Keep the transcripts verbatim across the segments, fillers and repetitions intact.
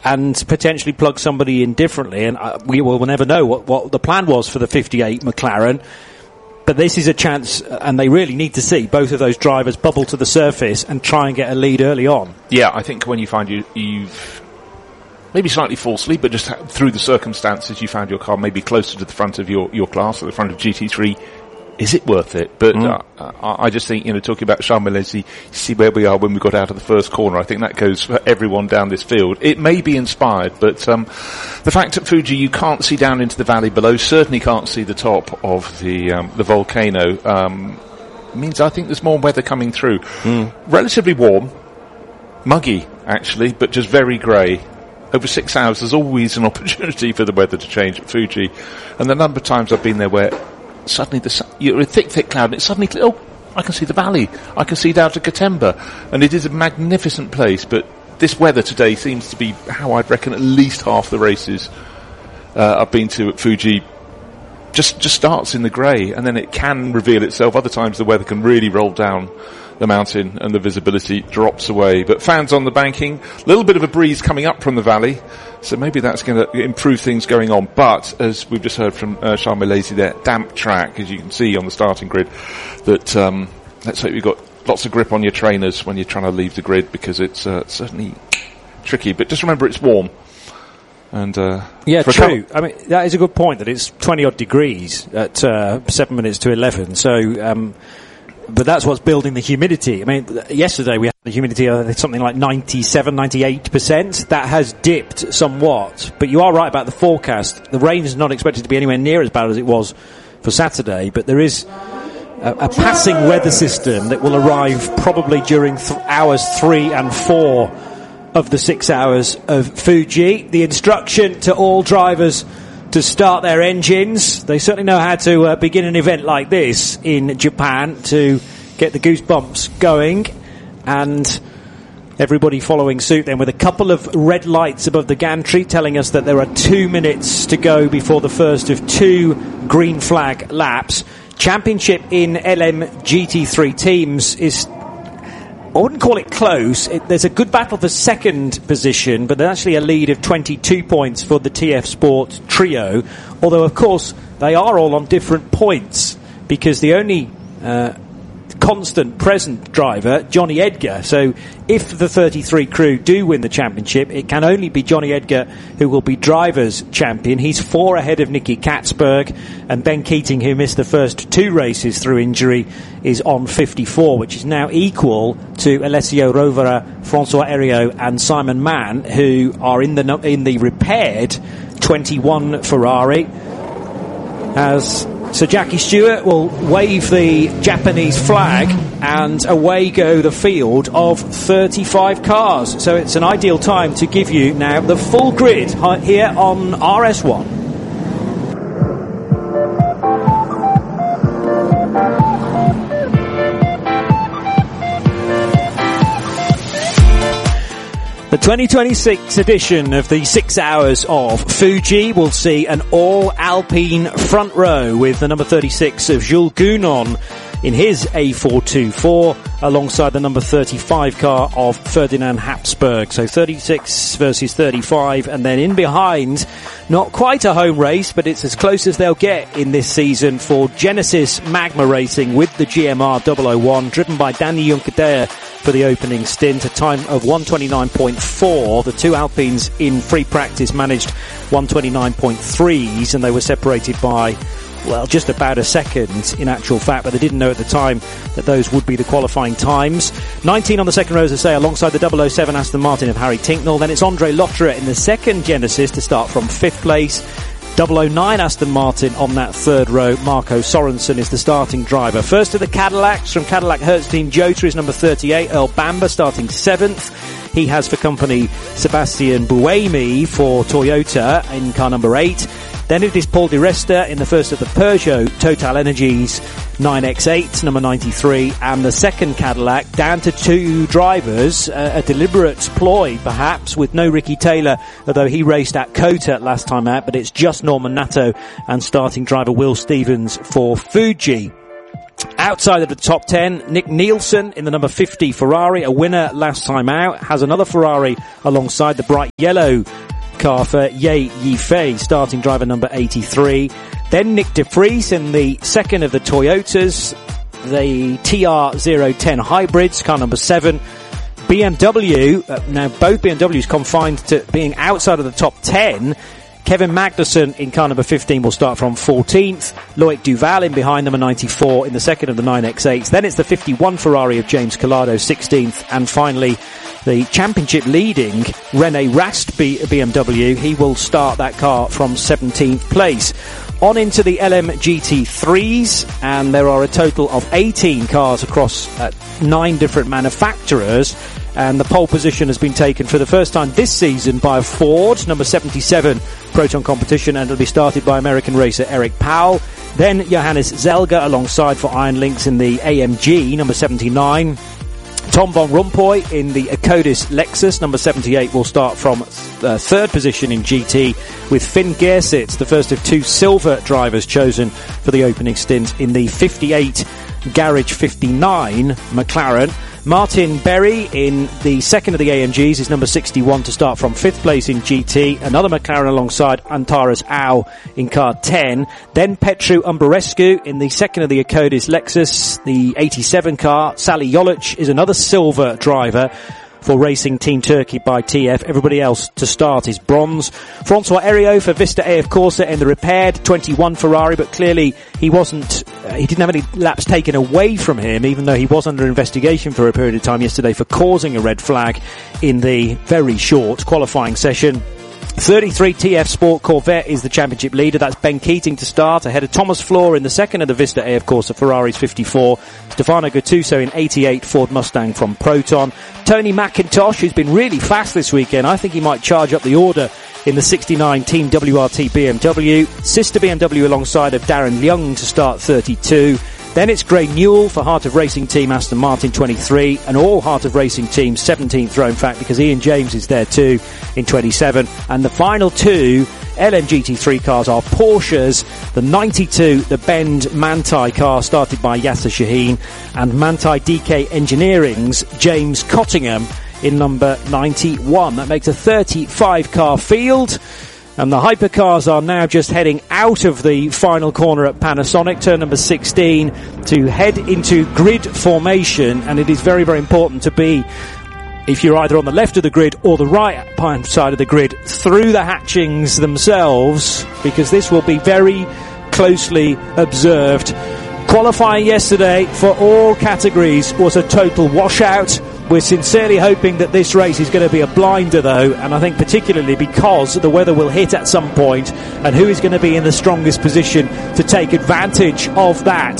and potentially plug somebody in differently. And uh, we will we'll never know what, what the plan was for the fifty-eight McLaren. But this is a chance, and they really need to see both of those drivers bubble to the surface and try and get a lead early on. Yeah, I think when you find you, you've maybe slightly falsely, but just through the circumstances, you found your car maybe closer to the front of your, your class, at the front of G T three. Is it worth it? But mm. uh, I just think, you know, talking about Charles Milesi, see where we are when we got out of the first corner. I think that goes for everyone down this field. It may be inspired, but um, the fact at Fuji you can't see down into the valley below, certainly can't see the top of the um, the volcano, um, means I think there's more weather coming through. Mm. Relatively warm, muggy actually, but just very grey. Over six hours, there's always an opportunity for the weather to change at Fuji. And the number of times I've been there where suddenly the sun, you're in a thick, thick cloud, and it's suddenly, oh, I can see the valley. I can see down to Gotemba. And it is a magnificent place, but this weather today seems to be how I'd reckon at least half the races uh, I've been to at Fuji just just starts in the grey, and then it can reveal itself. Other times the weather can really roll down the mountain and the visibility drops away. But fans on the banking, a little bit of a breeze coming up from the valley, so maybe that's going to improve things going on. But as we've just heard from uh, Charles Milesi there, damp track, as you can see on the starting grid, that um, let's hope you've got lots of grip on your trainers when you're trying to leave the grid, because it's uh, certainly tricky. But just remember it's warm. And uh, yeah, true. I mean, that is a good point, that it's twenty odd degrees at uh, seven minutes to eleven. So, um, but that's what's building the humidity. I mean, yesterday we had the humidity of something like ninety-seven, ninety-eight percent. That has dipped somewhat. But you are right about the forecast. The rain is not expected to be anywhere near as bad as it was for Saturday. But there is a, a passing weather system that will arrive probably during th- hours three and four of the six hours of Fuji. The instruction to all drivers to start their engines. They certainly know how to uh, begin an event like this in Japan to get the goosebumps going, and everybody following suit then with a couple of red lights above the gantry telling us that there are two minutes to go before the first of two green flag laps. Championship in L M G T three teams is, I wouldn't call it close. It, there's a good battle for second position, but there's actually a lead of twenty-two points for the T F Sport trio. Although, of course, they are all on different points, because the only uh, constant present driver, Johnny Edgar. So if the thirty-three crew do win the championship, it can only be Johnny Edgar who will be drivers' champion. He's four ahead of Nicky Katzberg, and Ben Keating, who missed the first two races through injury, is on fifty-four, which is now equal to Alessio Rovera, Francois Heriot and Simon Mann, who are in the in the repaired twenty-one Ferrari. As Sir Jackie Stewart will wave the Japanese flag, and away go the field of thirty-five cars. So it's an ideal time to give you now the full grid here on R S one. The twenty twenty-six edition of the six hours of Fuji will see an all-Alpine front row with the number thirty-six of Jules Gounon in his A four twenty-four alongside the number thirty-five car of Ferdinand Habsburg. So thirty-six versus thirty-five, and then in behind, not quite a home race, but it's as close as they'll get in this season for Genesis Magma Racing with the G M R double oh one, driven by Danny Juncadella for the opening stint, a time of one twenty-nine point four. The two Alpines in free practice managed one twenty-nine point threes, and they were separated by, well, just about a second in actual fact, but they didn't know at the time that those would be the qualifying times. nineteen on the second row, as I say, alongside the double oh seven Aston Martin of Harry Tinknell. Then it's Andre Lotterer in the second Genesis to start from fifth place. double oh nine Aston Martin on that third row. Marco Sorensen is the starting driver. First of the Cadillacs from Cadillac Hertz Team Jota is number thirty-eight, Earl Bamber, starting seventh. He has for company Sebastian Buemi for Toyota in car number eight. Then it is Paul Di Resta in the first of the Peugeot Total Energies nine X eight, number ninety-three, and the second Cadillac, down to two drivers, uh, a deliberate ploy perhaps, with no Ricky Taylor, although he raced at Kota last time out, but it's just Norman Nato and starting driver Will Stevens for Fuji. Outside of the top ten, Nick Nielsen in the number fifty Ferrari, a winner last time out, has another Ferrari alongside the bright yellow car for Ye Yifei, starting driver number eighty-three. Then Nick De Vries in the second of the Toyotas, the T R zero ten hybrids, car number seven. B M W, uh, now both B M Ws confined to being outside of the top ten. Kevin Magnussen in car number fifteen will start from fourteenth. Loic Duval in behind number ninety-four in the second of the nine X eights. Then it's the fifty-one Ferrari of James Collado, sixteenth. And finally, the championship leading Rene Rast B- BMW. He will start that car from seventeenth place. On into the L M G T threes, and there are a total of eighteen cars across uh, nine different manufacturers. And the pole position has been taken for the first time this season by a Ford, number seventy-seven, Proton Competition, and it'll be started by American racer Eric Powell. Then Johannes Zelger alongside for Iron Lynx in the A M G, number seventy-nine. Tom von Rompuy in the Acodis Lexus, number seventy-eight, will start from uh, third position in G T, with Finn Gersitz, the first of two silver drivers chosen for the opening stint in the fifty-eight Garage fifty-nine McLaren. Martin Berry in the second of the A M Gs is number sixty-one to start from fifth place in G T. Another McLaren alongside Antares Au in car ten. Then Petru Umberescu in the second of the Acodis Lexus, the eighty-seven car. Sally Jolic is another silver driver for Racing Team Turkey by T F. Everybody else to start is bronze. Francois Heriot for Vista A F Corsa in the repaired twenty-one Ferrari, but clearly he wasn't, uh, he didn't have any laps taken away from him, even though he was under investigation for a period of time yesterday for causing a red flag in the very short qualifying session. thirty-three T F Sport Corvette is the championship leader. That's Ben Keating to start, ahead of Thomas Floor in the second of the Vista A F Corsa Ferraris fifty-four. Stefano Gattuso in eighty-eight Ford Mustang from Proton. Tony McIntosh, who's been really fast this weekend, I think he might charge up the order in the sixty-nine Team W R T B M W. Sister B M W alongside of Darren Leung to start thirty-two. Then it's Gray Newell for Heart of Racing Team Aston Martin twenty-three, and all Heart of Racing Team seventeenth row, in fact, because Ian James is there too in twenty-seven. And the final two L M G T three cars are Porsches, the ninety-two, the Bend Manthey car started by Yasser Shaheen, and Manthey D K Engineering's James Cottingham in number ninety-one. That makes a thirty-five car field. And the hypercars are now just heading out of the final corner at Panasonic, turn number sixteen, to head into grid formation. And it is very, very important to be, if you're either on the left of the grid or the right side of the grid, through the hatchings themselves, because this will be very closely observed. Qualifying yesterday for all categories was a total washout. We're sincerely hoping that this race is going to be a blinder, though, and I think particularly because the weather will hit at some point, and who is going to be in the strongest position to take advantage of that.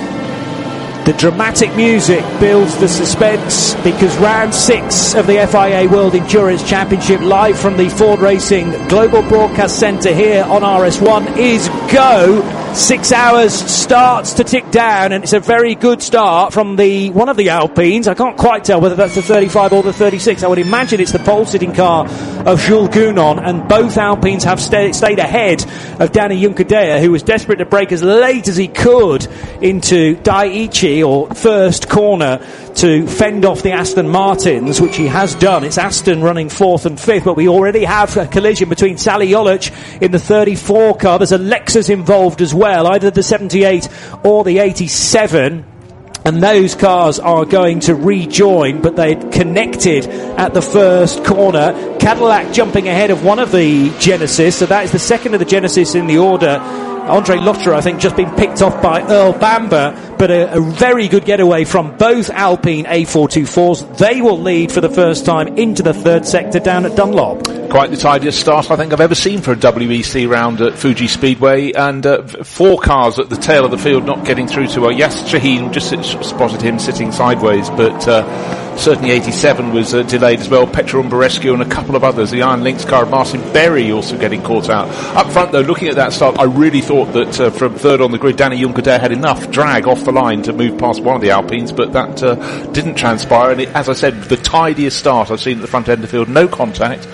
The dramatic music builds the suspense, because round six of the F I A World Endurance Championship, live from the Ford Racing Global Broadcast Centre here on R S one, is go. Six hours starts to tick down, and it's a very good start from the one of the Alpines. I can't quite tell whether that's the thirty-five or the thirty-six. I would imagine it's the pole-sitting car of Jules Gounon, and both Alpines have stay, stayed ahead of Danny Juncadella, who was desperate to break as late as he could into Daiichi, or first corner, to fend off the Aston Martins, which he has done. It's Aston running fourth and fifth, but we already have a collision between Sally Jolic in the thirty-four car. There's a Lexus involved as well, either the seventy-eight or the eighty-seven. And those cars are going to rejoin, but they connected at the first corner. Cadillac jumping ahead of one of the Genesis, so that is the second of the Genesis in the order. Andre Lotterer, I think, just been picked off by Earl Bamber, but a, a very good getaway from both Alpine A four twenty-fours. They will lead for the first time into the third sector down at Dunlop. Quite the tidiest start I think I've ever seen for a W E C round at Fuji Speedway, and uh, four cars at the tail of the field not getting through to uh, Yasser Shaheen. Just spotted him sitting sideways, but uh, certainly eighty-seven was uh, delayed as well. Petru Umberescu and a couple of others. The Iron Lynx car of Martin Berry also getting caught out. Up front though, looking at that start, I really thought that uh, from third on the grid, Danny Juncadella had enough drag off the line to move past one of the Alpines, but that uh, didn't transpire. And it, as I said, the tidiest start I've seen at the front end of the field, no contact.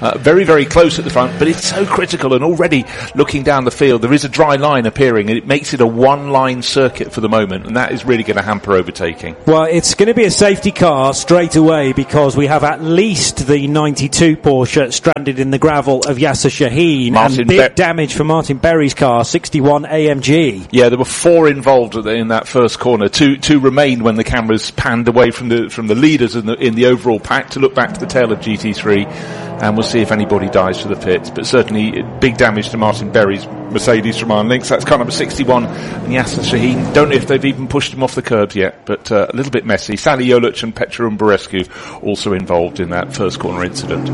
Uh, very, very close at the front, but it's so critical, and already looking down the field, there is a dry line appearing, and it makes it a one-line circuit for the moment, and that is really going to hamper overtaking. Well, it's going to be a safety car straight away, because we have at least the ninety-two Porsche stranded in the gravel of Yasser Shaheen, Martin and big Be- damage for Martin Berry's car, sixty-one A M G. Yeah, there were four involved in that first corner. Two, two remained when the cameras panned away from the from the leaders in the in the overall pack to look back to the tail of G T three, and we'll see if anybody dies for the pits. But certainly, big damage to Martin Berry's Mercedes from Iron Lynx. That's car number sixty-one, and Yasser Shaheen. Don't know if they've even pushed him off the curbs yet, but uh, a little bit messy. Sally Jolic and Petra Umberescu also involved in that first corner incident.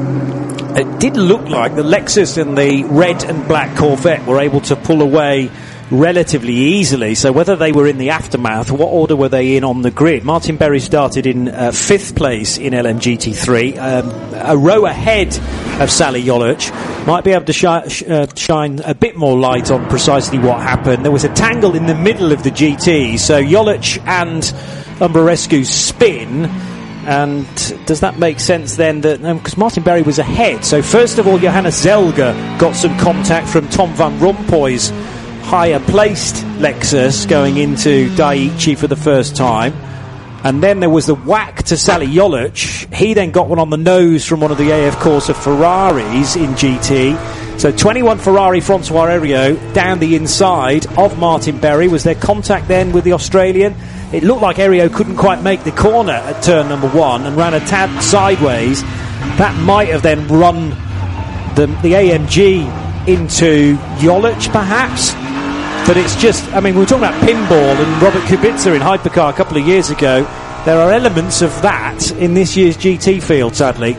It did look like the Lexus and the red and black Corvette were able to pull away relatively easily. So whether they were in the aftermath, what order were they in on the grid? Martin Berry started in uh, fifth place in L M G T three, um, a row ahead of Sally Jolic. Might be able to shi- sh- uh, shine a bit more light on precisely what happened. There was a tangle in the middle of the G T, so Jolic and Umberescu spin. And does that make sense then? That because um, Martin Berry was ahead. So first of all, Johannes Zelger got some contact from Tom van Rompuy's higher placed Lexus going into Daiichi for the first time, and then there was the whack to Sally Jolic. He then got one on the nose from one of the A F Corsa Ferraris in G T. So twenty-one Ferrari Francois Heriot down the inside of Martin Berry. Was there contact then with the Australian? It looked like Heriot couldn't quite make the corner at turn number one and ran a tad sideways. That might have then run the, the A M G into Jolic perhaps. But it's just, I mean, we were talking about pinball and Robert Kubica in Hypercar a couple of years ago. There are elements of that in this year's G T field, sadly.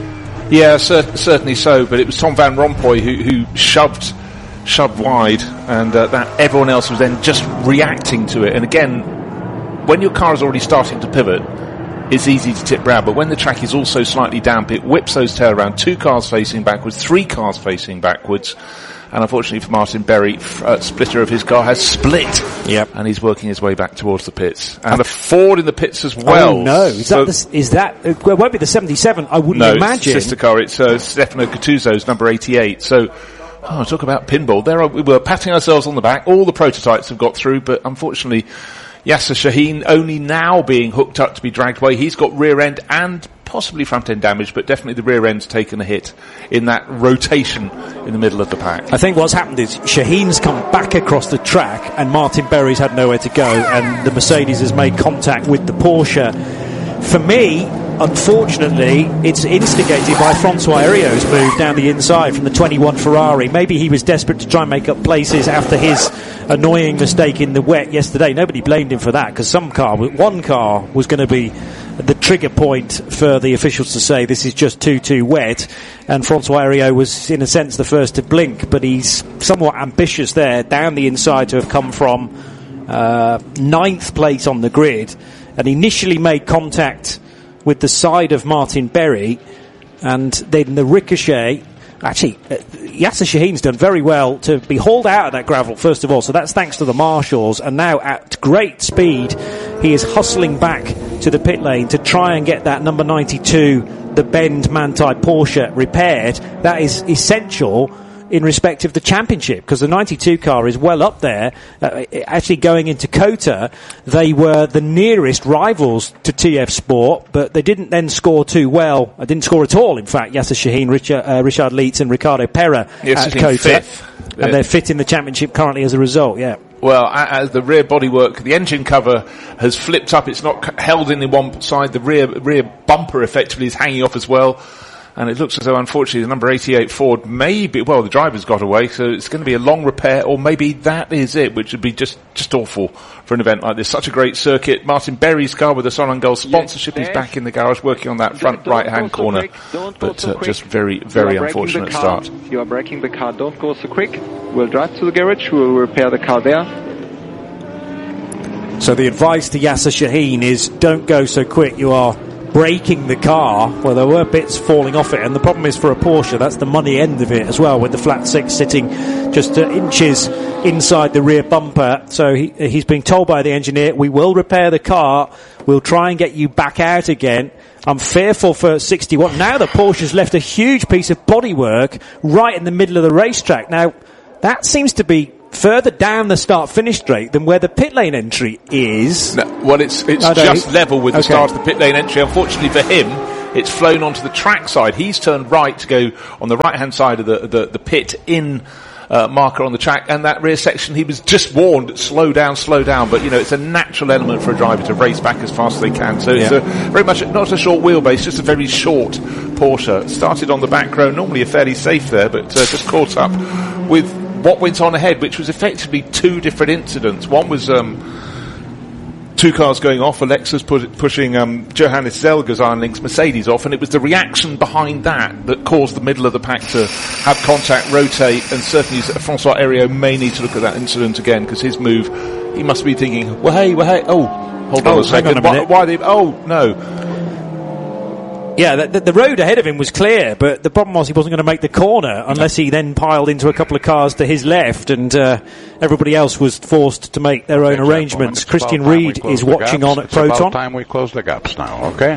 Yeah, cer- certainly so, but it was Tom van Rompuy who, who shoved shoved wide, and uh, that everyone else was then just reacting to it. And again, when your car is already starting to pivot, it's easy to tip round, but when the track is also slightly damp, it whips those tail around, two cars facing backwards, three cars facing backwards. And unfortunately for Martin Berry, uh, splitter of his car has split. Yep. And he's working his way back towards the pits. And a Ford in the pits as well. Oh no, is so that, the, is that, it won't be the seventy-seven, I wouldn't no, imagine. No, sister car, it's uh, Stefano Gattuso's number eighty-eight. So, oh, talk about pinball. There are, we were patting ourselves on the back. All the prototypes have got through, but unfortunately, Yasser Shaheen only now being hooked up to be dragged away. He's got rear end and possibly front end damage, but definitely the rear end's taken a hit in that rotation in the middle of the pack. I think what's happened is Shaheen's come back across the track and Martin Berry's had nowhere to go, and the Mercedes has made contact with the Porsche. For me, unfortunately, it's instigated by Francois Heriot's move down the inside from the twenty-one Ferrari. Maybe he was desperate to try and make up places after his annoying mistake in the wet yesterday. Nobody blamed him for that, because some car, one car was going to be the trigger point for the officials to say this is just too, too wet. And Francois Heriot was, in a sense, the first to blink, but he's somewhat ambitious there, down the inside, to have come from uh, ninth place on the grid, and initially made contact with the side of Martin Berry, and then the ricochet. Actually, uh, Yasser Shaheen's done very well to be hauled out of that gravel, first of all, so that's thanks to the marshals, and now at great speed he is hustling back to the pit lane to try and get that number ninety-two, the Bend Manthey Porsche, repaired. That is essential in respect of the championship, because the ninety-two car is well up there. Uh, actually going into Kota, they were the nearest rivals to T F Sport, but they didn't then score too well. I didn't score at all, in fact. Yasser Shaheen, Richard, uh, Richard Leitz and Ricardo Pera yes, at Kota. Fifth. And yeah. they're fifth in the championship currently as a result, yeah. Well, as the rear bodywork, the engine cover has flipped up. It's not held in the one side. The rear rear bumper effectively is hanging off as well. And it looks as though, unfortunately, the number eighty-eight Ford may be, well, the driver's got away, so it's going to be a long repair, or maybe that is it, which would be just, just awful for an event like this. Such a great circuit. Martin Berry's car with the Sonangol sponsorship is back in the garage, working on that front right-hand corner. But uh, just very, very unfortunate start. You are braking the car, don't go so quick. We'll drive to the garage, we'll repair the car there. So the advice to Yasser Shaheen is, don't go so quick, you are breaking the car. Well, there were bits falling off it, and the problem is for a Porsche, that's the money end of it as well, with the flat six sitting just uh, inches inside the rear bumper. So he, he's being told by the engineer, we will repair the car, we'll try and get you back out again. I'm fearful for sixty-one. Now the Porsche's left a huge piece of bodywork right in the middle of the racetrack. Now, that seems to be further down the start-finish straight than where the pit lane entry is. No, well, it's it's oh, just no, level with the okay. start of the pit lane entry. Unfortunately for him, it's flown onto the track side. He's turned right to go on the right-hand side of the, the, the pit in uh, marker on the track, and that rear section, he was just warned, slow down, slow down. But, you know, it's a natural element for a driver to race back as fast as they can. So yeah. It's a, very much, not a short wheelbase, just a very short Porsche. Started on the back row, normally a fairly safe there, but uh, just caught up with what went on ahead, which was effectively two different incidents. One was um, two cars going off, a Lexus put, pushing um, Johannes Zelger's Iron Lynx Mercedes off, and it was the reaction behind that that caused the middle of the pack to have contact, rotate, and certainly Francois Heriot may need to look at that incident again, because his move, he must be thinking, well, hey, well, hey, oh, hold on oh, a second, on a why, why they, oh, no. Yeah, the, the, the road ahead of him was clear, but the problem was he wasn't going to make the corner unless he then piled into a couple of cars to his left, and uh, everybody else was forced to make their own arrangements. Christian Ried is watching on at Proton. It's about time we close the gaps now, okay?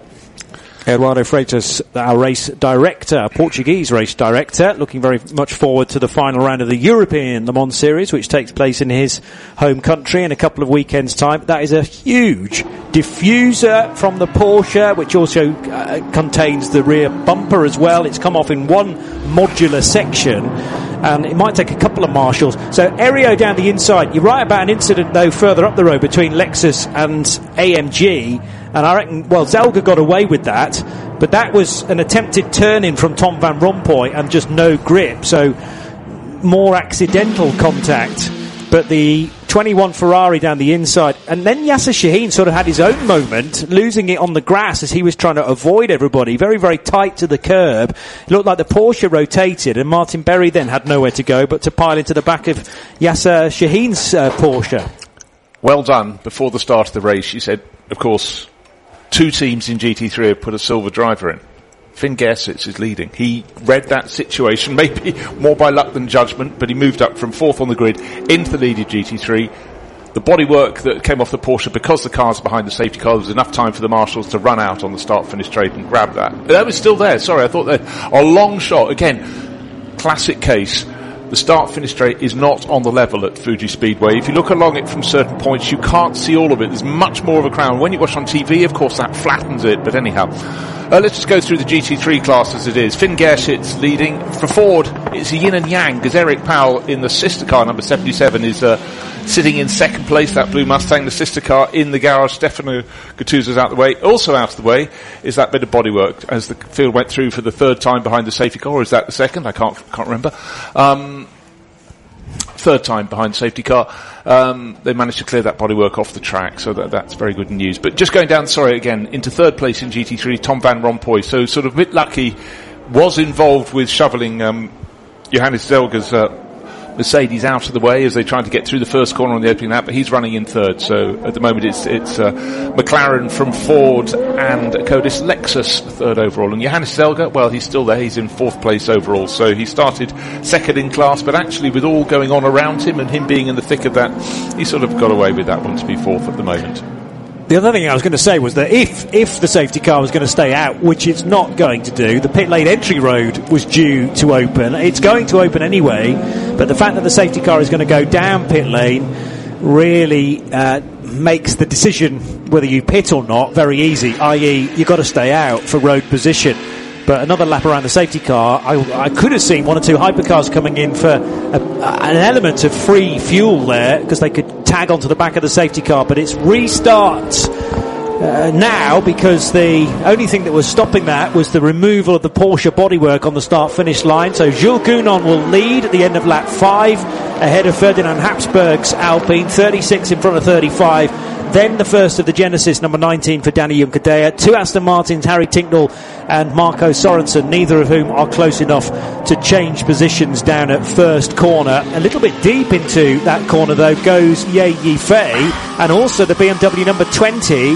Eduardo Freitas, our race director, Portuguese race director, looking very much forward to the final round of the European Le Mans Series, which takes place in his home country in a couple of weekends' time. That is a huge diffuser from the Porsche, which also uh, contains the rear bumper as well. It's come off in one modular section, and it might take a couple of marshals. So Heriot down the inside. You're right about an incident, though, further up the road between Lexus and A M G. And I reckon, well, Zelger got away with that, but that was an attempted turn-in from Tom Van Rompuy and just no grip, so more accidental contact. But the twenty-one Ferrari down the inside, and then Yasser Shaheen sort of had his own moment, losing it on the grass as he was trying to avoid everybody, very, very tight to the curb. It looked like the Porsche rotated, and Martin Berry then had nowhere to go but to pile into the back of Yasser Shaheen's uh, Porsche. Well done. Before the start of the race, you said, of course, two teams in G T three have put a silver driver in. Finn Gersitz is leading. He read that situation, maybe more by luck than judgment, but he moved up from fourth on the grid into the lead of G T three. The bodywork that came off the Porsche, because the car's behind the safety car, there was enough time for the marshals to run out on the start-finish straight and grab that. That was still there. Sorry, I thought that a long shot. Again, classic case. The start-finish straight is not on the level at Fuji Speedway. If you look along it from certain points, you can't see all of it. There's much more of a crown. When you watch on T V, of course, that flattens it. But anyhow, uh, let's just go through the G T three class as it is. Finn Gersitz leading. For Ford, it's a yin and yang, because Eric Powell in the sister car, number seventy-seven, is uh, sitting in second place, that blue Mustang. The sister car in the garage, Stefano Gattuso's out of the way. Also out of the way is that bit of bodywork as the field went through for the third time behind the safety car. Or is that the second? I can't can't remember. Um, third time behind the safety car. Um, they managed to clear that bodywork off the track, so that, that's very good news. But just going down, sorry, again, into third place in G T three, Tom Van Rompuy. So sort of a bit lucky, was involved with shoveling um, Johannes Zelger's uh, Mercedes out of the way as they tried to get through the first corner on the opening lap, but he's running in third. So at the moment it's it's uh, McLaren from Ford and Codis Lexus third overall. And Johannes Zelger, well, he's still there. He's in fourth place overall. So he started second in class, but actually with all going on around him and him being in the thick of that, he sort of got away with that one to be fourth at the moment. The other thing I was going to say was that if if the safety car was going to stay out, which it's not going to do, the pit lane entry road was due to open. It's going to open anyway, but the fact that the safety car is going to go down pit lane really uh, makes the decision whether you pit or not very easy, that is you've got to stay out for road position. But another lap around the safety car, I, I could have seen one or two hypercars coming in for a, an element of free fuel there, because they could tag onto the back of the safety car. But it's restart uh, now, because the only thing that was stopping that was the removal of the Porsche bodywork on the start-finish line. So Jules Gounon will lead at the end of lap five, ahead of Ferdinand Habsburg's Alpine, thirty-six in front of thirty-five. Then the first of the Genesis, number nineteen for Danny Juncadella. Two Aston Martins, Harry Tincknell and Marco Sorensen, neither of whom are close enough to change positions down at first corner. A little bit deep into that corner, though, goes Ye Yifei, and also the B M W number twenty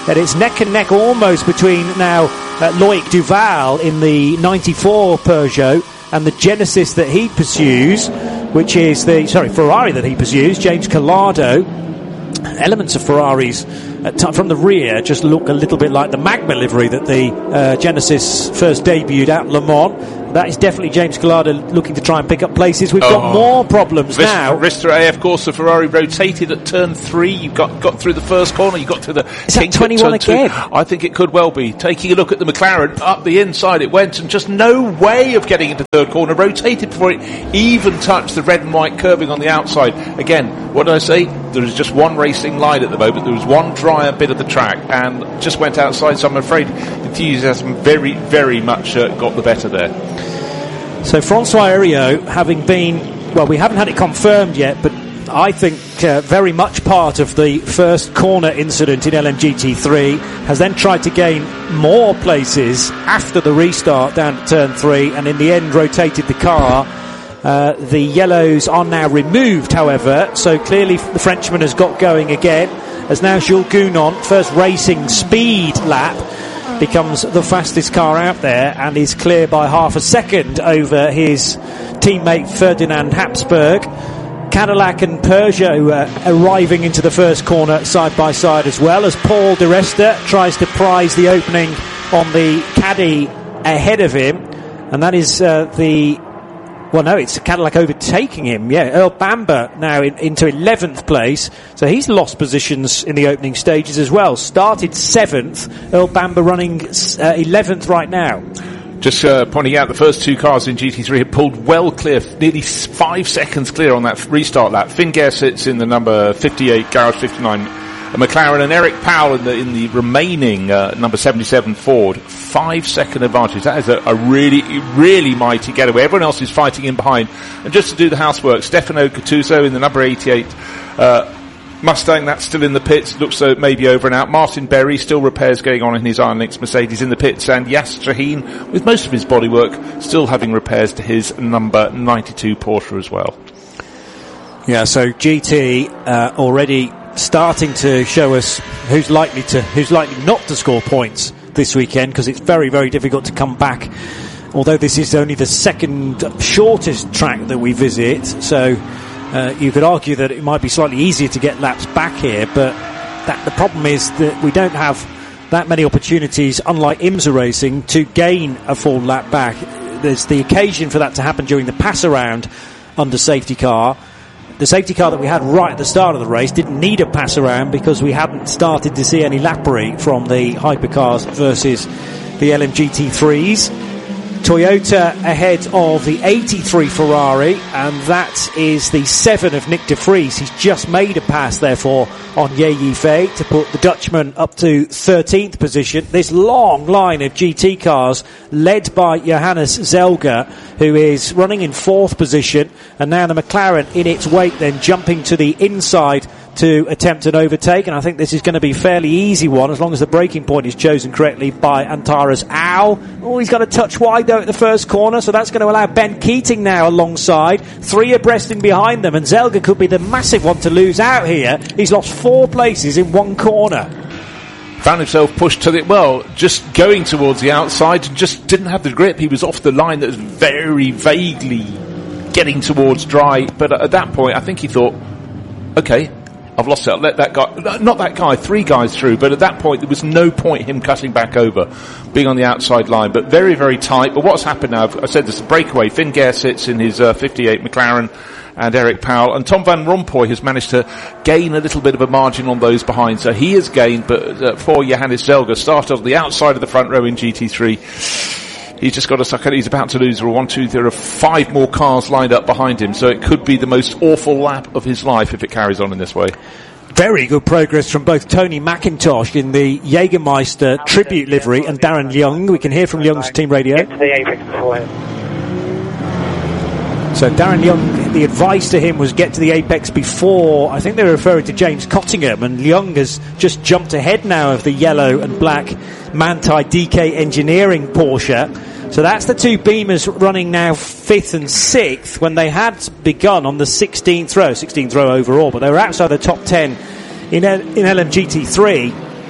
that it's neck and neck almost between now uh, Loic Duval in the ninety-four Peugeot and the Genesis that he pursues, which is the, sorry, Ferrari that he pursues, James Collado. Elements of Ferraris uh, t- from the rear just look a little bit like the Magma livery that the uh, Genesis first debuted at Le Mans. That is definitely James Collado looking to try and pick up places. We've got oh. more problems Vista, now. Vista A F Corsa Ferrari rotated at turn three. You got got through the first corner. You got to the is that twenty-one again? Two. I think it could well be. Taking a look at the McLaren, up the inside it went, and just no way of getting into third corner. Rotated before it even touched the red and white curving on the outside. Again, what did I say? There is just one racing line at the moment. There was one drier bit of the track, and just went outside. So I'm afraid enthusiasm very, very much uh, got the better there. So Francois Heriot, having been, well, we haven't had it confirmed yet, but I think uh, very much part of the first corner incident in L M G T three, has then tried to gain more places after the restart down at turn three, and in the end rotated the car. Uh, the yellows are now removed, however, so clearly the Frenchman has got going again, as now Jules Gounon, first racing speed lap, becomes the fastest car out there and is clear by half a second over his teammate Ferdinand Habsburg. Cadillac and Peugeot uh, arriving into the first corner side by side, as well as Paul di Resta tries to prize the opening on the Caddy ahead of him, and that is uh, the well no it's Cadillac overtaking him. yeah Earl Bamber now in, into eleventh place, so he's lost positions in the opening stages as well. Started seventh, Earl Bamber running uh, eleventh right now. Just uh, pointing out, the first two cars in G T three had pulled well clear, nearly five seconds clear on that restart lap. Finn Gare sits in the number fifty-eight, Garage fifty-nine uh, McLaren, and Eric Powell in the in the remaining uh, number seventy-seven Ford. Five second advantage. That is a, a really, really mighty getaway. Everyone else is fighting in behind. And just to do the housework, Stefano Gattuso in the number eighty-eight uh, Mustang, that's still in the pits, looks so it may be over and out. Martin Berry, still repairs going on in his Iron Lynx Mercedes in the pits, and Yas Shaheen, with most of his bodywork, still having repairs to his number ninety-two Porsche as well. Yeah, so G T uh, already starting to show us who's likely to, who's likely not to score points this weekend, because it's very, very difficult to come back. Although this is only the second shortest track that we visit, so Uh, you could argue that it might be slightly easier to get laps back here, but that, the problem is that we don't have that many opportunities, unlike IMSA racing, to gain a full lap back. There's the occasion for that to happen during the pass around under safety car. The safety car that we had right at the start of the race didn't need a pass around because we hadn't started to see any lappery from the hypercars versus the L M G T threes. Toyota ahead of the eighty-three Ferrari, and that is the seven of Nick de Vries. He's just made a pass, therefore, on Ye Yifei to put the Dutchman up to thirteenth position. This long line of G T cars led by Johannes Zelger, who is running in fourth position, and now the McLaren in its wake then jumping to the inside to attempt an overtake, and I think this is going to be a fairly easy one as long as the braking point is chosen correctly by Antares Au. Oh, he's got a touch wide though at the first corner, so that's going to allow Ben Keating now alongside, three abreast in behind them, and Zelger could be the massive one to lose out here. He's lost four places in one corner. Found himself pushed to the, well, just going towards the outside, and just didn't have the grip. He was off the line that was very vaguely getting towards dry, but at that point I think he thought, okay, I've lost it. I'll let that guy, not that guy, three guys through, but at that point there was no point him cutting back over, being on the outside line, but very, very tight. But what's happened now, I said there's a breakaway. Finn Gare sits in his uh, fifty-eight McLaren, and Eric Powell, and Tom Van Rompuy has managed to gain a little bit of a margin on those behind, so he has gained, but uh, for Johannes Zelger, started on the outside of the front row in G T three. He's just got to suck it. He's about to lose. There are one, two, there are five more cars lined up behind him, so it could be the most awful lap of his life if it carries on in this way. Very good progress from both Tony McIntosh in the Jägermeister tribute livery and Darren Young. We can hear from Young's team radio. So Darren Young, the advice to him was get to the apex before, I think they were referring to James Cottingham, and Young has just jumped ahead now of the yellow and black Manthey D K Engineering Porsche. So that's the two Beamers running now fifth and sixth when they had begun on the sixteenth row, sixteenth row overall, but they were outside the top ten in, L- in L M G T three.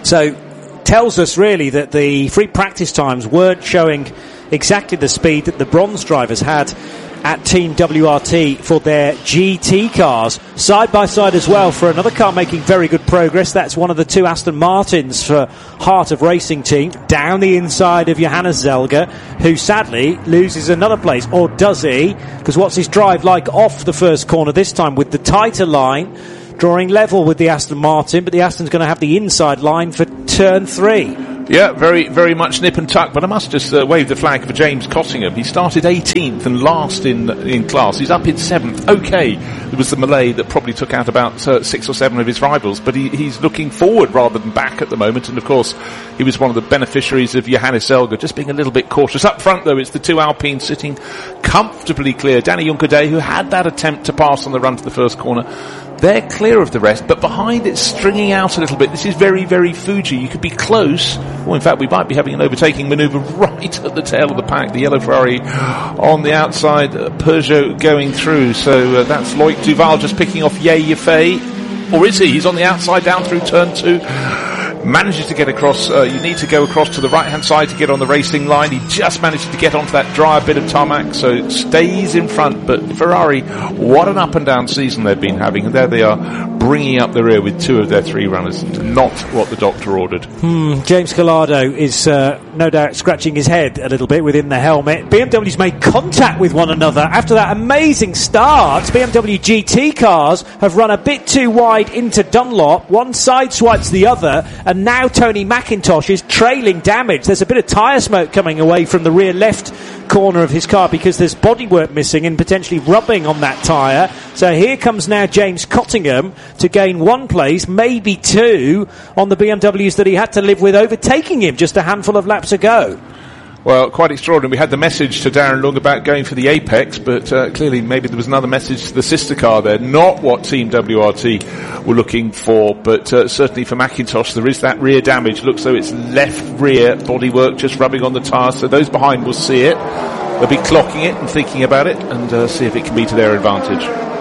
So, tells us really that the free practice times weren't showing exactly the speed that the bronze drivers had at Team W R T for their G T cars. Side by side as well for another car making very good progress. That's one of the two Aston Martins for Heart of Racing Team, down the inside of Johannes Zelger, who sadly loses another place. Or does he? Because what's his drive like off the first corner this time with the tighter line, drawing level with the Aston Martin, but the Aston's going to have the inside line for turn three. Yeah, very, very much nip and tuck, but I must just uh, wave the flag for James Cottingham. He started eighteenth and last in in class. He's up in seventh. Okay, there was the Malay that probably took out about uh, six or seven of his rivals, but he, he's looking forward rather than back at the moment, and of course, he was one of the beneficiaries of Johannes Zelger, just being a little bit cautious. Up front, though, it's the two Alpines sitting comfortably clear. Danny Juncadé, who had that attempt to pass on the run to the first corner, they're clear of the rest, but behind it's stringing out a little bit. This is very, very Fuji. You could be close. Well, in fact, we might be having an overtaking manoeuvre right at the tail of the pack. The yellow Ferrari on the outside, uh, Peugeot going through. So uh, that's Loic Duval just picking off Ye Yafei. Or is he? He's on the outside down through turn two. Manages to get across. Uh, you need to go across to the right-hand side to get on the racing line. He just manages to get onto that drier bit of tarmac, so stays in front. But Ferrari, what an up-and-down season they've been having. And there they are, bringing up the rear with two of their three runners. Not what the doctor ordered. Hmm, James Collado is uh, no doubt scratching his head a little bit within the helmet. B M W's made contact with one another after that amazing start. B M W G T cars have run a bit too wide into Dunlop. One side swipes the other, and And now Tony McIntosh is trailing damage. There's a bit of tyre smoke coming away from the rear left corner of his car because there's bodywork missing and potentially rubbing on that tyre. So here comes now James Cottingham to gain one place, maybe two, on the B M Ws that he had to live with overtaking him just a handful of laps ago. Well, quite extraordinary. We had the message to Darren Lung about going for the Apex, but uh, clearly maybe there was another message to the sister car there. Not what Team W R T were looking for, but uh, certainly for McIntosh there is that rear damage. Looks though it's left rear bodywork just rubbing on the tyres, so those behind will see it. They'll be clocking it and thinking about it and uh, see if it can be to their advantage.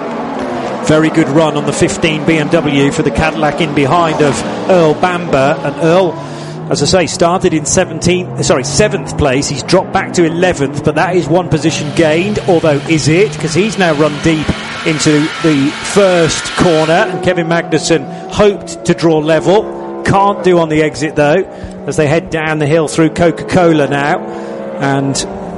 Very good run on the fifteen B M W for the Cadillac in behind of Earl Bamber, and Earl, as I say, started in seventeenth, sorry, seventh place. He's dropped back to eleventh, but that is one position gained. Although, is it? Because he's now run deep into the first corner, and Kevin Magnussen hoped to draw level. Can't do on the exit, though, as they head down the hill through Coca-Cola now, and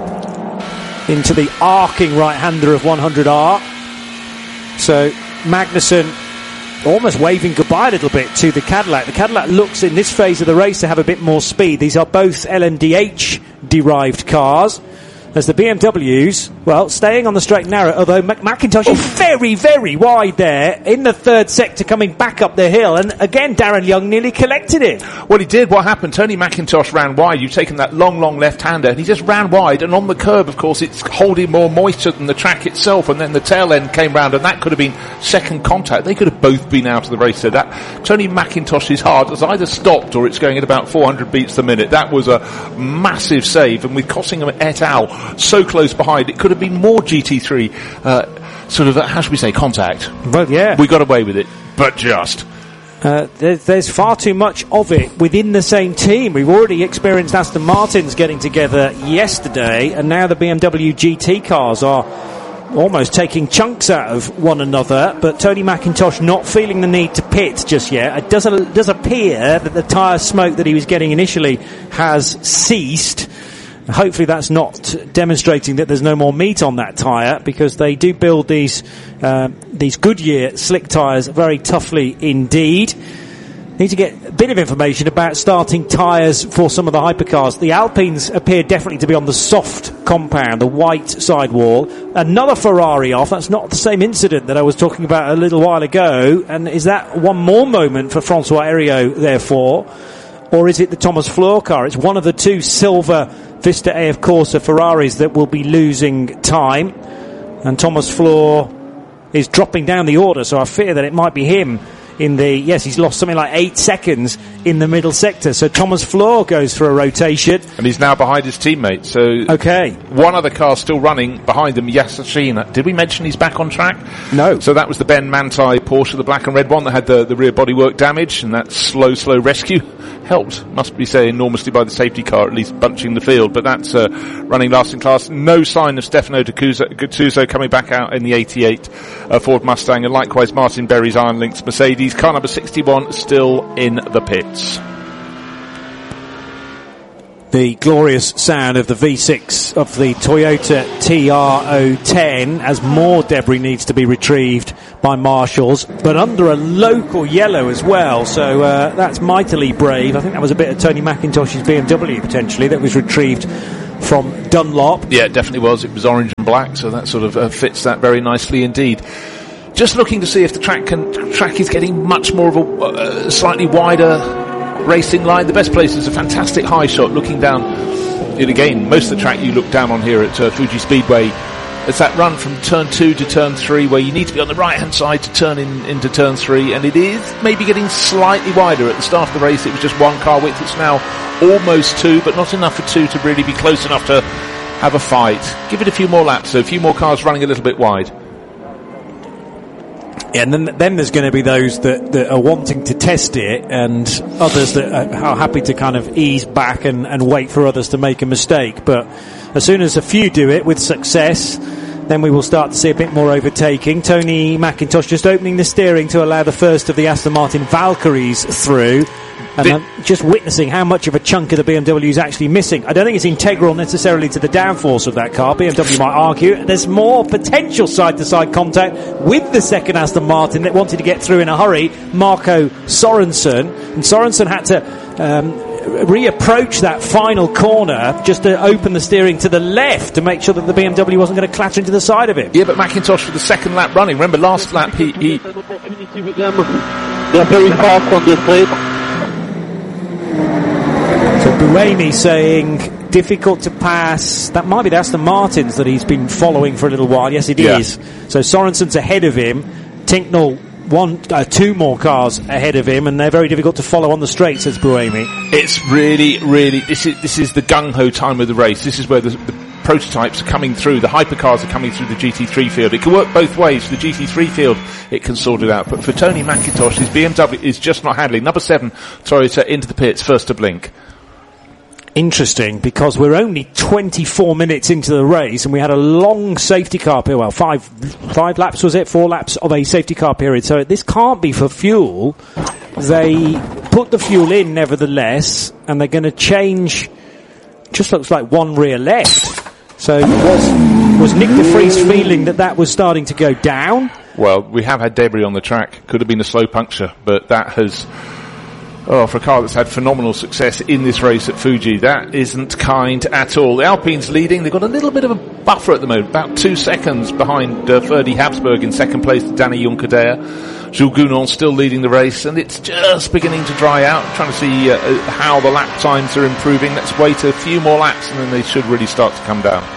into the arcing right-hander of one hundred R. So, Magnussen almost waving goodbye a little bit to the Cadillac. The Cadillac looks in this phase of the race to have a bit more speed. These are both L M D H derived cars, as the B M Ws, well, staying on the straight and narrow, although Mac- McIntosh is very, very wide there in the third sector coming back up the hill, and again Darren Young nearly collected it. Well, he did. What happened? Tony McIntosh ran wide. You've taken that long, long left-hander, and he just ran wide, and on the curb, of course, it's holding more moisture than the track itself, and then the tail end came round, and that could have been second contact. They could have both been out of the race. So that Tony McIntosh's heart has either stopped or it's going at about four hundred beats a minute. That was a massive save, and with Cottingham et al. So close behind, it could have been more G T three uh, sort of, uh, how should we say, contact. Well, yeah. We got away with it, but just. Uh, there, there's far too much of it within the same team. We've already experienced Aston Martins getting together yesterday, and now the B M W G T cars are almost taking chunks out of one another, but Tony McIntosh not feeling the need to pit just yet. It does, it does appear that the tyre smoke that he was getting initially has ceased. Hopefully that's not demonstrating that there's no more meat on that tyre, because they do build these uh, these Goodyear slick tyres very toughly indeed. Need to get a bit of information about starting tyres for some of the hypercars. The Alpines appear definitely to be on the soft compound, the white sidewall. Another Ferrari off. That's not the same incident that I was talking about a little while ago. And is that one more moment for Francois Heriot, therefore? Or is it the Thomas Fleur car? It's one of the two silver Vista A F Corsa Ferraris that will be losing time. And Thomas Fleur is dropping down the order, so I fear that it might be him in the, yes, he's lost something like eight seconds in the middle sector. So Thomas Floor goes for a rotation. And he's now behind his teammate. So okay. One other car still running behind them, Yasushina. Did we mention he's back on track? No. So that was the Ben Manthey Porsche, the black and red one that had the, the rear bodywork damage, and that slow, slow rescue helped, must be said, enormously by the safety car, at least bunching the field. But that's uh, running last in class. No sign of Stefano Guttuso coming back out in the eighty-eight uh, Ford Mustang, and likewise Martin Berry's Iron Lynx Mercedes. Car number sixty-one still in the pits. The glorious sound of the V six of the Toyota T R zero ten as more debris needs to be retrieved by marshals, but under a local yellow as well, so uh, that's mightily brave. I think that was a bit of Tony McIntosh's B M W potentially that was retrieved from Dunlop. Yeah, it definitely was. It was orange and black, so that sort of uh, fits that very nicely indeed. Just looking to see if the track can, track is getting much more of a uh, slightly wider racing line. The best place is a fantastic high shot looking down. And again, most of the track you look down on here at uh, Fuji Speedway. It's that run from turn two to turn three where you need to be on the right hand side to turn in into turn three, and it is maybe getting slightly wider. At the start of the race it was just one car width, it's now almost two, but not enough for two to really be close enough to have a fight. Give it a few more laps, so a few more cars running a little bit wide. Yeah, and then, then there's going to be those that, that are wanting to test it, and others that are, are happy to kind of ease back and, and wait for others to make a mistake. But as soon as a few do it with success, then we will start to see a bit more overtaking. Tony McIntosh just opening the steering to allow the first of the Aston Martin Valkyries through. And I'm just witnessing how much of a chunk of the B M W is actually missing. I don't think it's integral necessarily to the downforce of that car. B M W might argue there's more potential side-to-side contact with the second Aston Martin that wanted to get through in a hurry, Marco Sorensen. And Sorensen had to um, reapproach that final corner just to open the steering to the left to make sure that the B M W wasn't going to clatter into the side of it. Yeah, but McIntosh for the second lap running. Remember last lap he... he They're very fast on this side. So Buemi saying difficult to pass. That might be the Aston Martins that he's been following for a little while. Yes, it yeah. is. So Sorensen's ahead of him. Tinknell one, uh, two more cars ahead of him, and they're very difficult to follow on the straight, says Buemi. It's really, really. This is this is the gung ho time of the race. This is where the, the prototypes are coming through. The hypercars are coming through the G T three field. It can work both ways. For the G T three field, it can sort it out. But for Tony McIntosh, his B M W is just not handling. Number seven, Toyota into the pits, first to blink. Interesting, because we're only twenty-four minutes into the race, and we had a long safety car period. Well, five five laps was it? Four laps of a safety car period. So this can't be for fuel. They put the fuel in, nevertheless, and they're going to change. Just looks like one rear left. So was was Nick de Vries feeling that that was starting to go down? Well, we have had debris on the track. Could have been a slow puncture, but that has. Oh, for a car that's had phenomenal success in this race at Fuji, that isn't kind at all. The Alpine's leading. They've got a little bit of a buffer at the moment, about two seconds behind uh, Ferdi Habsburg in second place to Danny Juncadella. Jules Gounon still leading the race, and it's just beginning to dry out. I'm trying to see uh, how the lap times are improving. Let's wait a few more laps, and then they should really start to come down.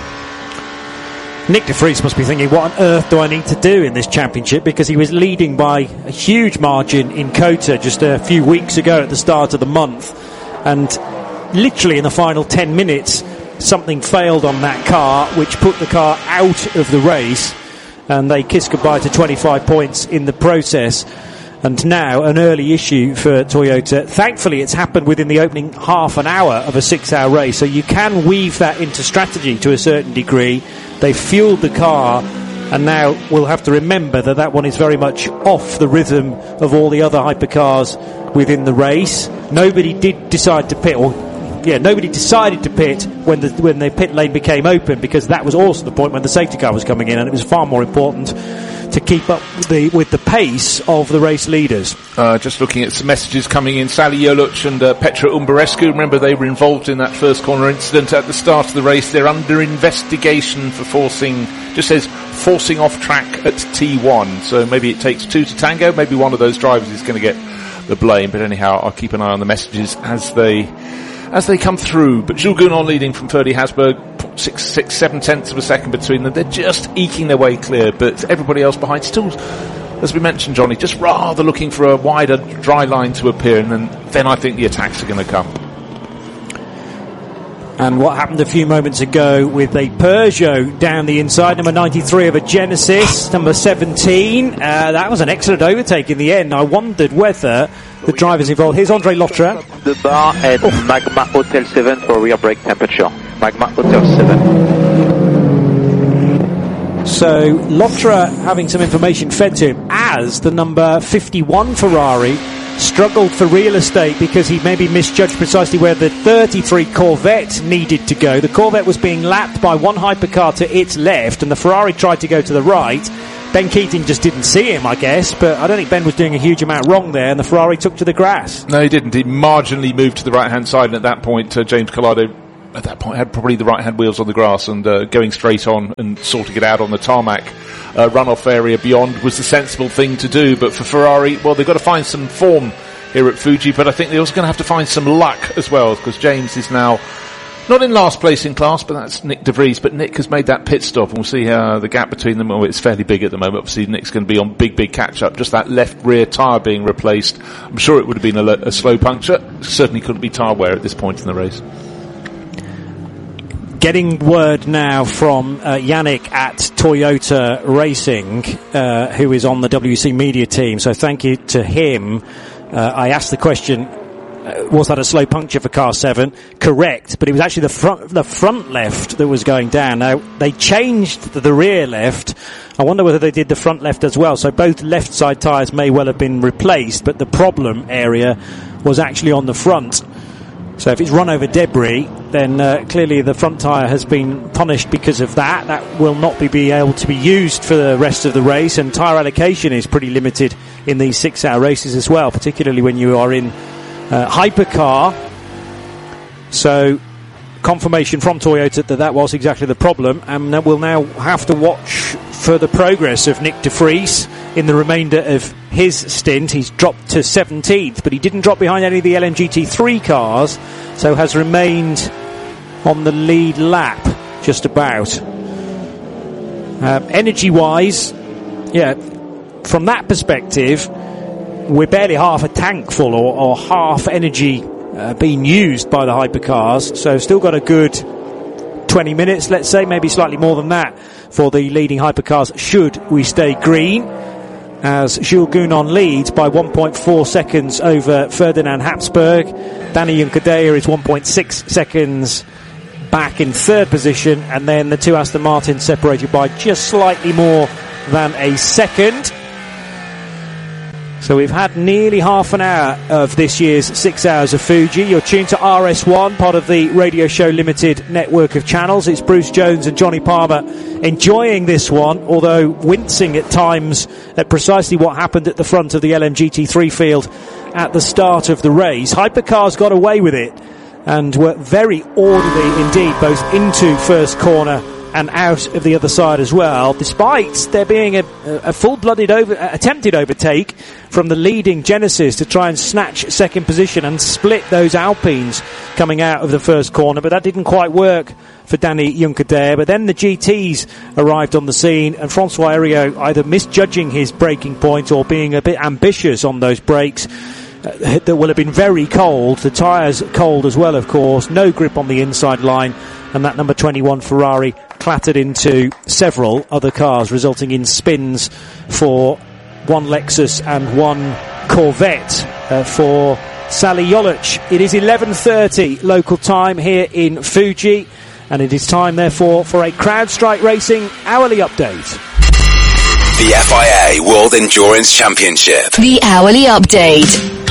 Nick de Vries must be thinking, what on earth do I need to do in this championship? Because he was leading by a huge margin in COTA just a few weeks ago at the start of the month. And literally in the final ten minutes, something failed on that car, which put the car out of the race. And they kissed goodbye to twenty-five points in the process. And now an early issue for Toyota. Thankfully, it's happened within the opening half an hour of a six-hour race, so you can weave that into strategy to a certain degree. They fueled the car, and now we'll have to remember that that one is very much off the rhythm of all the other hypercars within the race. Nobody did decide to pit, or yeah, nobody decided to pit when the when the pit lane became open, because that was also the point when the safety car was coming in, and it was far more important to keep up with the, with the pace of the race leaders. Uh, just looking at some messages coming in. Sally Joluc and uh, Petra Umberescu, remember they were involved in that first corner incident at the start of the race. They're under investigation for forcing, just says forcing off track at T one. So maybe it takes two to tango. Maybe one of those drivers is going to get the blame. But anyhow, I'll keep an eye on the messages as they as they come through. But Jules Gounon leading from Ferdi Habsburg, six, six, seven tenths of a second between them. They're just eking their way clear, but everybody else behind still as we mentioned, Johnny, just rather looking for a wider dry line to appear, and then, then I think the attacks are going to come. And what happened a few moments ago with a Peugeot down the inside, number ninety-three of a Genesis, number seventeen, uh, that was an excellent overtake in the end. I wondered whether the drivers involved. Here's Andre Lotra. The bar at oh. Magma Hotel seven for rear brake temperature. Magma Hotel seven. So Lotra having some information fed to him as the number fifty-one Ferrari struggled for real estate because he maybe misjudged precisely where the thirty-three Corvette needed to go. The Corvette was being lapped by one hypercar to its left, and the Ferrari tried to go to the right. Ben Keating just didn't see him, I guess, but I don't think Ben was doing a huge amount wrong there, and the Ferrari took to the grass. No, he didn't. He marginally moved to the right-hand side, and at that point, uh, James Collado, at that point, had probably the right-hand wheels on the grass, and uh, going straight on and sorting it out on the tarmac uh, runoff area beyond was the sensible thing to do. But for Ferrari, well, they've got to find some form here at Fuji, but I think they're also going to have to find some luck as well, because James is now not in last place in class, but that's Nick De Vries. But Nick has made that pit stop, and we'll see how the gap between them, oh, it's fairly big at the moment. Obviously, Nick's going to be on big, big catch-up. Just that left rear tyre being replaced. I'm sure it would have been a, a slow puncture. Certainly couldn't be tyre wear at this point in the race. Getting word now from uh, Yannick at Toyota Racing, uh, who is on the W C Media team. So thank you to him. Uh, I asked the question, uh, was that a slow puncture for car seven? Correct, but it was actually the front, the front left that was going down. Now, they changed the rear left. I wonder whether they did the front left as well. So both left side tyres may well have been replaced, but the problem area was actually on the front. So if it's run over debris, then uh, clearly the front tyre has been punished because of that. That will not be, be able to be used for the rest of the race, and tyre allocation is pretty limited in these six-hour races as well, particularly when you are in uh, hypercar. So confirmation from Toyota that that was exactly the problem, and that we'll now have to watch for the progress of Nick De Vries in the remainder of his stint. He's dropped to seventeenth, but he didn't drop behind any of the L M G T three cars, so has remained on the lead lap, just about. Uh, energy-wise, yeah, from that perspective, we're barely half a tank full, or, or half energy uh, being used by the hypercars, so still got a good twenty minutes, let's say, maybe slightly more than that, for the leading hypercars, should we stay green, as Jules Gounon leads by one point four seconds over Ferdinand Habsburg. Danny Juncadella is one point six seconds back in third position, and then the two Aston Martins separated by just slightly more than a second. So we've had nearly half an hour of this year's six hours of Fuji. You're tuned to R S one, part of the Radio Show Limited network of channels. It's Bruce Jones and Johnny Palmer enjoying this one, although wincing at times at precisely what happened at the front of the L M G T three field at the start of the race. Hypercars got away with it and were very orderly indeed, both into first corner and out of the other side as well, despite there being a, a full-blooded over, attempted overtake from the leading Genesis to try and snatch second position and split those Alpines coming out of the first corner, but that didn't quite work for Danny Juncadella. But then the G Ts arrived on the scene, and Francois Heriot either misjudging his braking point or being a bit ambitious on those brakes uh, that will have been very cold. The tyres cold as well, of course. No grip on the inside line, and that number twenty-one Ferrari clattered into several other cars, resulting in spins for one Lexus and one Corvette uh, for Sally Jolic. It is eleven thirty local time here in Fuji, and it is time, therefore, for a CrowdStrike Racing hourly update. The F I A World Endurance Championship. The hourly update.